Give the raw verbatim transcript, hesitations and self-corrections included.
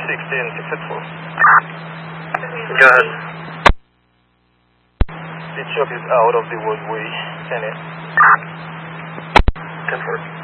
sixteen, successful. Go ahead. The truck is out of the roadway. ten eight. ten four.